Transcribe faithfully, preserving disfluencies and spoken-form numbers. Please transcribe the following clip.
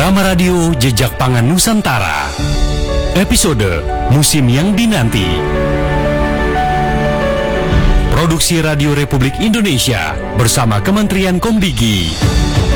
Drama Radio Jejak Pangan Nusantara. Episode Musim yang Dinanti. Produksi Radio Republik Indonesia bersama Kementerian Kombigi.